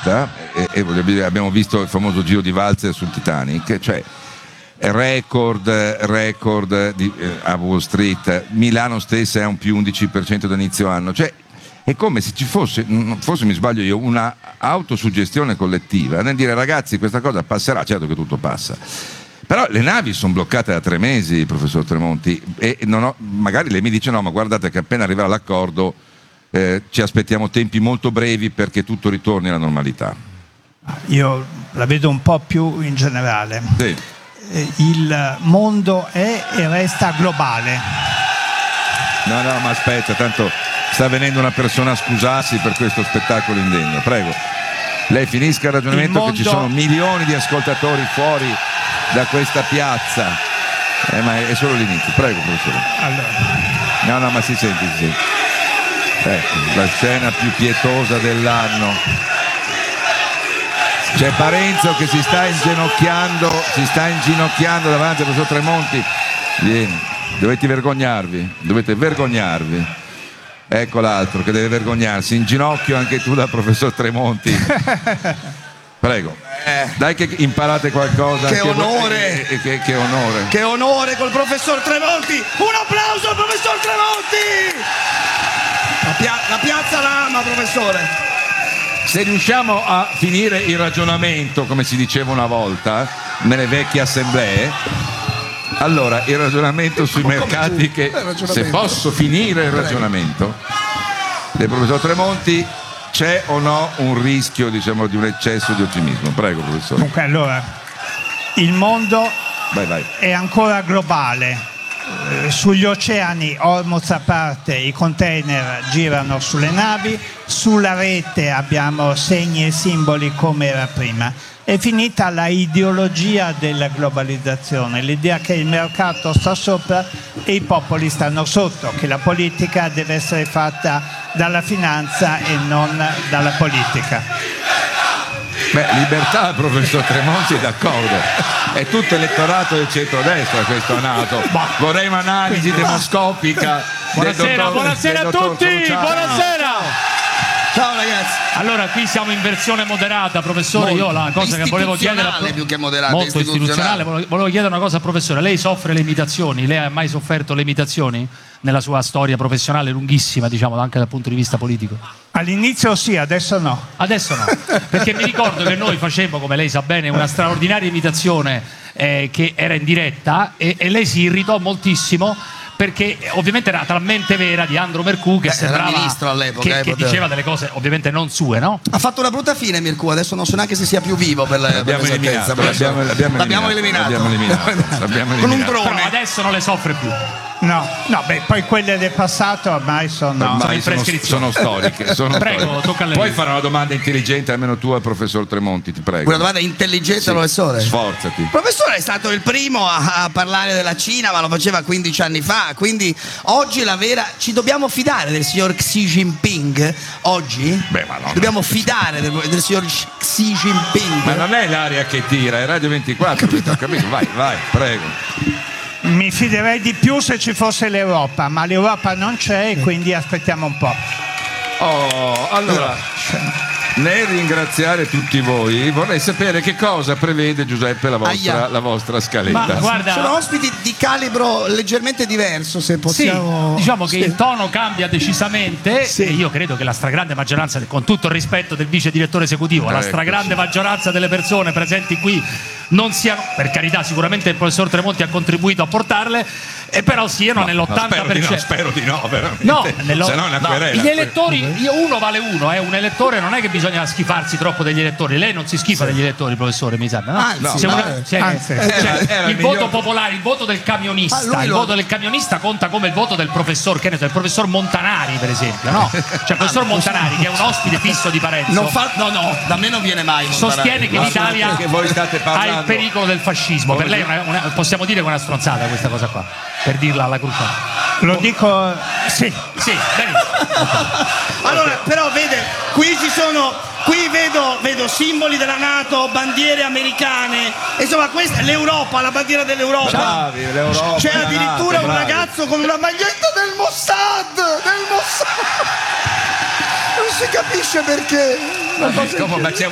questa, e abbiamo visto il famoso giro di valzer sul Titanic, cioè record a Wall Street, Milano stessa è un più 11% da inizio anno, cioè è come se ci fosse, forse mi sbaglio io, una autosuggestione collettiva nel dire ragazzi questa cosa passerà, certo che tutto passa, però le navi sono bloccate da 3 mesi, professor Tremonti, e magari lei mi dice no, ma guardate che appena arriverà l'accordo ci aspettiamo tempi molto brevi perché tutto ritorni alla normalità. Io la vedo un po' più in generale. Sì. Il mondo è e resta globale. No, ma aspetta, tanto sta venendo una persona a scusarsi per questo spettacolo indegno. Prego, lei finisca il ragionamento che ci sono milioni di ascoltatori fuori da questa piazza. Ma è solo l'inizio. Prego, professore. Allora. No, ma si sente. Ecco, la scena più pietosa dell'anno. C'è Parenzo che si sta inginocchiando davanti al professor Tremonti. Vieni, dovete vergognarvi. Ecco l'altro che deve vergognarsi. In ginocchio anche tu dal professor Tremonti. Prego. Dai che imparate qualcosa. Che onore! Che onore! Che onore col professor Tremonti! Un applauso al professor Tremonti! La piazza la ama, professore. Se riusciamo a finire il ragionamento, come si diceva una volta nelle vecchie assemblee, allora il ragionamento sui mercati, se posso finire il ragionamento del professor Tremonti, c'è o no un rischio, diciamo, di un eccesso di ottimismo? Prego, professore. Dunque, allora, il mondo vai. è ancora globale. Sugli oceani, Hormuz a parte, i container girano sulle navi, sulla rete abbiamo segni e simboli come era prima. È finita la ideologia della globalizzazione, l'idea che il mercato sta sopra e i popoli stanno sotto, che la politica deve essere fatta dalla finanza e non dalla politica. Libertà, professor Tremonti, d'accordo. È tutto elettorato del centrodestra questo nato. Vorrei un'analisi demoscopica. Buonasera a tutti, buonasera. Ciao ragazzi. Allora qui siamo in versione moderata, professore. Io la cosa che volevo chiedere più che moderata, molto istituzionale, volevo chiedere una cosa al professore. Lei soffre le imitazioni? Lei ha mai sofferto le imitazioni nella sua storia professionale lunghissima, diciamo, anche dal punto di vista politico? All'inizio sì, adesso no. Adesso no, perché mi ricordo che noi facemmo, come lei sa bene, una straordinaria imitazione che era in diretta e lei si irritò moltissimo perché ovviamente era talmente vera, di Andro Mercù, che sembrava era ministro all'epoca, che diceva delle cose ovviamente non sue, no? Ha fatto una brutta fine Mercù, adesso non so neanche se sia più vivo per l'abbiamo eliminato. L'abbiamo eliminato. Con un drone. Però adesso non le soffre più. No, poi quelle del passato ormai sono storiche. Prego, tocca a lei. Puoi fare una domanda intelligente, almeno tu al professor Tremonti, ti prego. Una domanda intelligente, sì, professore? Sforzati. Il professore è stato il primo a parlare della Cina, ma lo faceva 15 anni fa, quindi oggi è la vera. Ci dobbiamo fidare del signor Xi Jinping? Oggi? Ma no. Dobbiamo fidare del signor Xi Jinping. Ma non è l'aria che tira, è Radio 24. Ho capito. Vai, prego. Mi fiderei di più se ci fosse l'Europa, ma l'Europa non c'è e quindi aspettiamo un po'. Allora, nel ringraziare tutti voi, vorrei sapere che cosa prevede, Giuseppe, la vostra scaletta. Ma guarda, sono ospiti di calibro leggermente diverso, se possiamo. Sì, diciamo che il tono cambia decisamente. Sì. E io credo che la stragrande maggioranza, con tutto il rispetto del vice direttore esecutivo, la stragrande maggioranza delle persone presenti qui non siano, per carità, sicuramente il professor Tremonti ha contribuito a portarle, e però siano nell'80%. Spero di no, veramente. No, se no è una querela. Gli elettori, uno vale uno, un elettore non è che bisogna schifarsi troppo degli elettori. Lei non si schifa degli elettori, professore, mi sa, no? Il voto popolare, il voto del camionista, il voto del camionista conta come il voto del professor, che ne so, il professor Montanari, per esempio, no? Cioè il professor Montanari, che è un ospite fisso di Parenzo, no, da me non viene mai Montanari. Sostiene che l'Italia che voi state parlando ha il pericolo del fascismo. Per lei possiamo dire che è una stronzata questa cosa qua, per dirla alla crociata. Lo dico, sì, benissimo. Allora, però vede, qui vedo simboli della NATO, bandiere americane, insomma questa è l'Europa, la bandiera dell'Europa. l'Europa. C'è addirittura un ragazzo con una maglietta del Mossad. Non si capisce perché. Ma c'è